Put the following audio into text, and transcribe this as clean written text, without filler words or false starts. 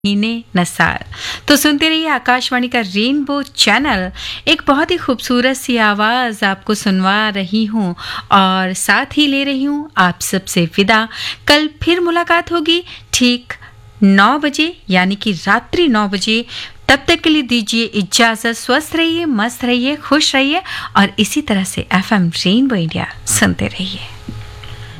हीने नसार। तो सुनते रहिए आकाशवाणी का रेनबो चैनल। एक बहुत ही खूबसूरत सी आवाज़ आपको सुनवा रही हूँ और साथ ही ले रही हूँ आप सबसे विदा। कल फिर मुलाकात होगी ठीक 9 बजे, यानी कि रात्रि 9 बजे। तब तक के लिए दीजिए इजाज़त। स्वस्थ रहिए, मस्त रहिए, खुश रहिए और इसी तरह से FM रेनबो इंडिया सुनते रहिए।